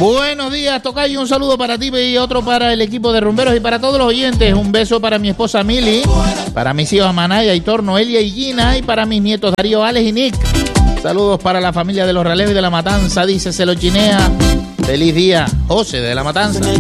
Buenos días, tocayo. Un saludo para ti y otro para el equipo de rumberos y para todos los oyentes. Un beso para mi esposa Mili, para mis hijos Manaya, Hitor, Noelia y Gina, y para mis nietos Darío, Alex y Nick. Saludos para la familia de los Raleos y de La Matanza, dice, se lo chinea. Feliz día, José de La Matanza.